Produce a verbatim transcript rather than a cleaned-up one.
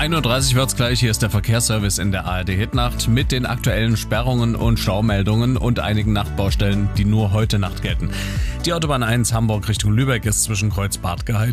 ein Uhr dreißig wird's gleich, hier ist der Verkehrsservice in der A R D Hitnacht mit den aktuellen Sperrungen und Staumeldungen und einigen Nachtbaustellen, die nur heute Nacht gelten. Die Autobahn eins Hamburg Richtung Lübeck ist zwischen Kreuz Bartgeheit